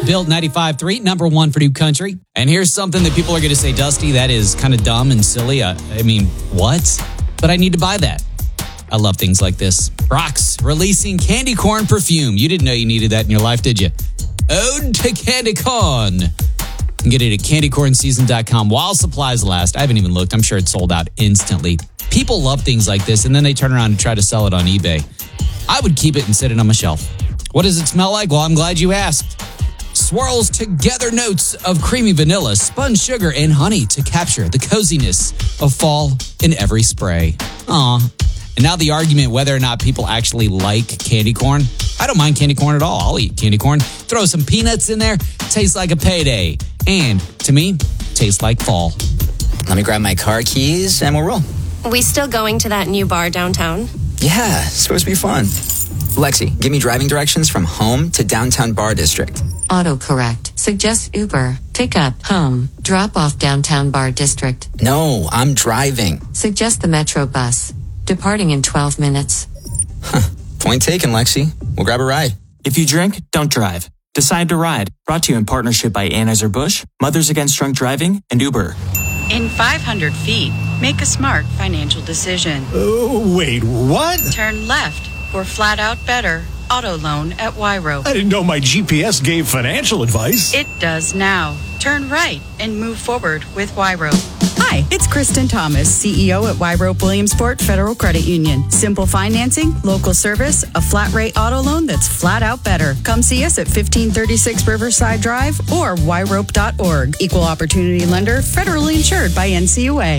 Built 95.3, number one for New Country. And here's something that people are going to say, Dusty, that is kind of dumb and silly. I mean, what? But I need to buy that. I love things like this. Rox releasing candy corn perfume. You didn't know you needed that in your life, did you? Ode to candy corn. You can get it at candycornseason.com while supplies last. I haven't even looked. I'm sure it's sold out instantly. People love things like this, and then they turn around and try to sell it on eBay. I would keep it and sit it on my shelf. What does it smell like? Well, I'm glad you asked. Swirls together notes of creamy vanilla, spun sugar, and honey to capture the coziness of fall in every spray. Aw. And now the argument whether or not people actually like candy corn. I don't mind candy corn at all. I'll eat candy corn. Throw some peanuts in there. Tastes like a payday. And to me, tastes like fall. Let me grab my car keys and we'll roll. We still going to that new bar downtown? Yeah, it's supposed to be fun. Lexi, give me driving directions from home to downtown bar district. Autocorrect. Suggest Uber. Pick up. Home. Drop off downtown bar district. No, I'm driving. Suggest the Metro bus. Departing in 12 minutes. Point taken, Lexi. We'll grab a ride. If you drink, don't drive. Decide to ride. Brought to you in partnership by Anheuser-Busch, Mothers Against Drunk Driving, and Uber. In 500 feet, make a smart financial decision. Wait, what? Turn left for flat out better auto loan at Wyrope. I didn't know my GPS gave financial advice. It does now. Turn right and move forward with Wyrope. Hi, it's Kristen Thomas, CEO at Wyrope Williamsport Federal Credit Union. Simple financing, local service, a flat rate auto loan that's flat out better. Come see us at 1536 Riverside Drive or wyrope.org. Equal opportunity lender, federally insured by NCUA.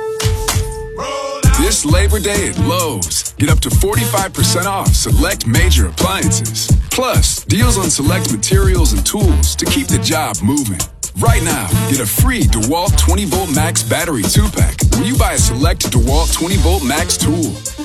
This Labor Day at Lowe's, get up to 45% off select major appliances. Plus, deals on select materials and tools to keep the job moving. Right now, get a free DeWalt 20-Volt Max Battery 2-pack when you buy a select DeWalt 20-Volt Max tool.